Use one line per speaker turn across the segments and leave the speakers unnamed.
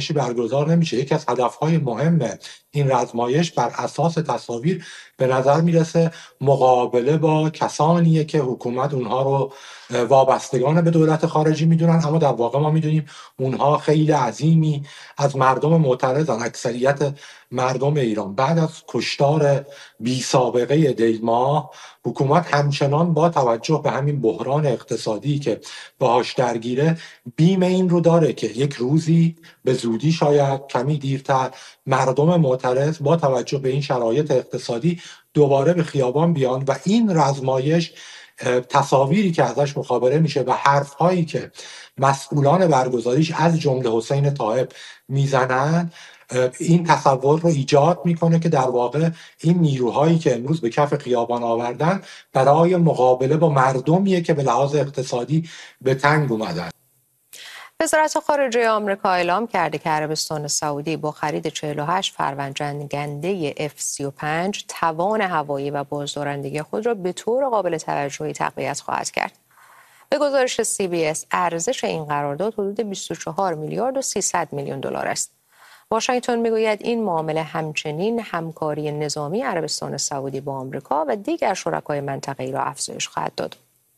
رزمایشی برگزار نمیشه. یکی از هدفهای مهم این رزمایش بر اساس تصاویر به نظر میرسه مقابله با کسانیه که حکومت اونها رو وابستگان به دولت خارجی میدونن، اما در واقع ما میدونیم اونها خیلی عظیمی از مردم معترضن. اکثریت مردم ایران بعد از کشتار بی سابقه دیلما، حکومت همچنان با توجه به همین بحران اقتصادی که باهاش درگیره بیم این رو داره که یک روزی به زودی، شاید کمی دیرتر، مردم معترض با توجه به این شرایط اقتصادی دوباره به خیابان بیان و این رزمایش، تصاویری که ازش مخابره میشه و حرفهایی که مسئولان برگزاریش از جمله حسین طایب میزنن، این تصور رو ایجاد میکنه که در واقع این نیروهایی که امروز به کف خیابان آوردن برای مقابله با مردمیه که به لحاظ اقتصادی به تنگ اومدن.
وزارت خارجه آمریکا اعلام کرده که عربستان سعودی با خرید 48 فروند جنگنده F-35 توان هوایی و بازدارندگی خود را به طور قابل توجهی تقویت خواهد کرد. به گزارش CBS ارزش این قرارداد حدود 24 میلیارد و 300 میلیون دلار است. واشنگتن میگوید این معامله همچنین همکاری نظامی عربستان سعودی با آمریکا و دیگر شرکای منطقه‌ای را افزایش خواهد داد.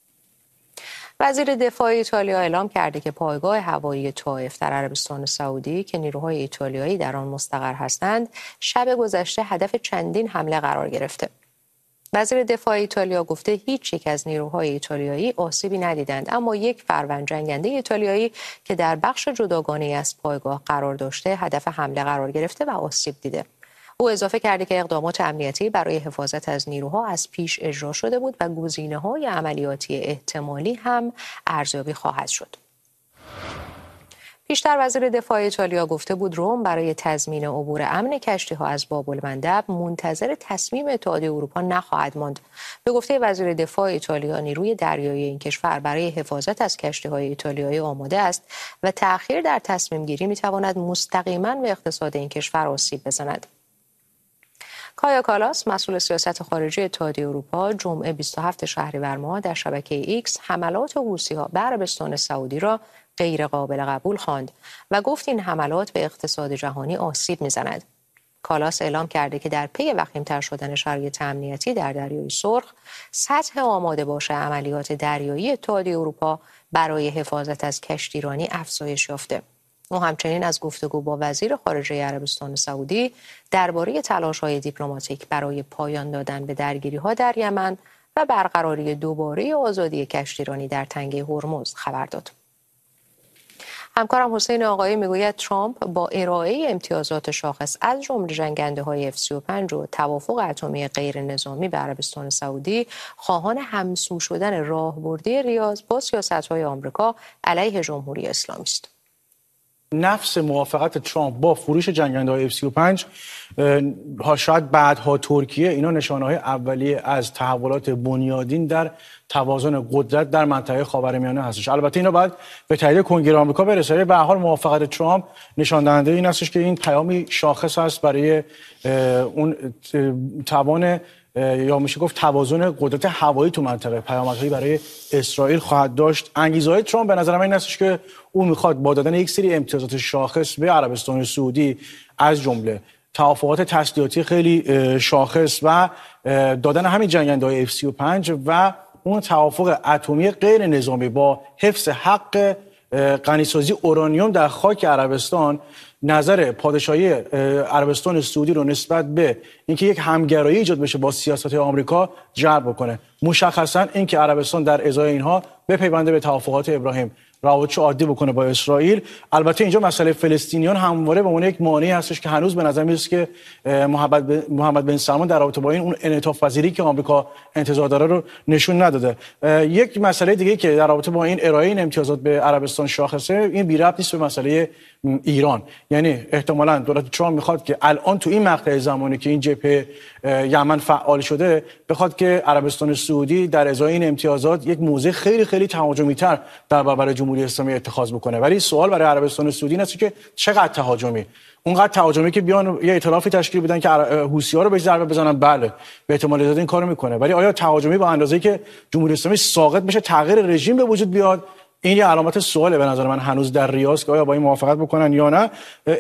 وزیر دفاع ایتالیا اعلام کرده که پایگاه هوایی طائف در عربستان سعودی که نیروهای ایتالیایی در آن مستقر هستند، شب گذشته هدف چندین حمله قرار گرفته. وزیر دفاع ایتالیا گفته هیچ یک از نیروهای ایتالیایی آسیبی ندیدند، اما یک فروند جنگنده ایتالیایی که در بخش جداگانه‌ای از پایگاه قرار داشته هدف حمله قرار گرفته و آسیب دیده. او اضافه کرده که اقدامات امنیتی برای حفاظت از نیروها از پیش اجرا شده بود و گزینه‌های عملیاتی احتمالی هم ارزیابی خواهد شد. پیشتر وزیر دفاع ایتالیا گفته بود روم برای تضمین عبور امن کشتی‌ها از باب‌المندب منتظر تصمیم اتحادیه اروپا نخواهد ماند. به گفته وزیر دفاع ایتالیا، نیروی دریایی این کشور برای حفاظت از کشتی‌های ایتالیایی آماده است و تأخیر در تصمیم گیری می‌تواند مستقیماً به اقتصاد این کشور آسیب بزند. کایا کالاس، مسئول سیاست خارجی اتحادیه اروپا، جمعه 27 شهریور ماه در شبکه ایکس حملات حوثی‌ها به عربستان سعودی را غیر قابل قبول خواند و گفت این حملات به اقتصاد جهانی آسیب می‌زند. کالاس اعلام کرده که در پی وخیم‌تر شدن شرایط امنیتی در دریای سرخ، سطح آماده باش عملیات دریایی اتحادیه اروپا برای حفاظت از کشتیرانی افزایش یافته. او همچنین از گفتگو با وزیر خارجه عربستان سعودی درباره تلاش‌های دیپلماتیک برای پایان دادن به درگیری‌ها در یمن و برقراری دوباره آزادی کشتیرانی در تنگه هرمز خبر داد. همکارم حسین آقایی میگوید ترامپ با ارائه امتیازات شاخص از جمله جنگنده‌های F-35 و توافق اتمی غیر نظامی به عربستان سعودی، خواهان همسو شدن راهبردی ریاض با سیاست‌های آمریکا علیه جمهوری اسلامی است.
نفس موافقت ترامپ با فروش جنگنده‌های F-35 شاید بعدها ترکیه، اینا نشانه‌های اولیه از تحولات بنیادین در توازن قدرت در منطقه خاورمیانه هستش. البته اینا باید به تایید کنگره آمریکا برسه. به هر حال موافقت ترامپ نشان دهنده این هستش که این پیامی شاخص است برای اون توان یا میشه گفت توازن قدرت هوایی تو منطقه. پیامدهایی برای اسرائیل خواهد داشت. انگیزه‌های ترامپ به نظر من این هستش که او میخواد با دادن یک سری امتیازات شاخص به عربستان سعودی، از جمله توافقات تسلیحاتی خیلی شاخص و دادن همین جنگنده‌های F-35 و اون توافق اتمی غیر نظامی با حفظ حق غنیسازی اورانیوم در خاک عربستان، نظر پادشاهی عربستان سعودی رو نسبت به اینکه یک همگرایی ایجاد بشه با سیاست آمریکا جلب بکنه. مشخصا اینکه عربستان در ازای اینها بپیونده به توافقات ابراهیم، روابط عادی بکنه با اسرائیل. البته اینجا مسئله فلسطینیان همواره به عنوان یک مانعی هستش که هنوز به نظر میاد که محمد بن سلمان در رابطه با این انعطاف پذیری که آمریکا انتظار داره رو نشون نداده. یک مسئله دیگه که در رابطه با این ارائه این امتیازات به عربستان شاخصه، این بی ربط نیست به مسئله ایران. یعنی احتمالاً دولت ترامپ میخواد که الان تو این مقطع زمانی که این جبهه یمن فعال شده، بخواد که عربستان سعودی در ازای این امتیازات یک موضع خیلی خیلی تهاجمی‌تر در برابر جمهوری اسلامی اتخاذ بکنه. ولی سوال برای عربستان سعودی اینه که چقدر تهاجمی؟ اونقدر تهاجمی که بیان یه ائتلافی تشکیل بدن که حوثی‌ها رو بهش ضربه بزنن، بله به احتمال زیاد این کارو میکنه. ولی آیا تهاجمی با اندازه‌ای که جمهوری اسلامی ساقط بشه، تغییر رژیم به وجود بیاد؟ این یه علامت سواله به نظر من هنوز در ریاض که آیا با این موافقت بکنن یا نه.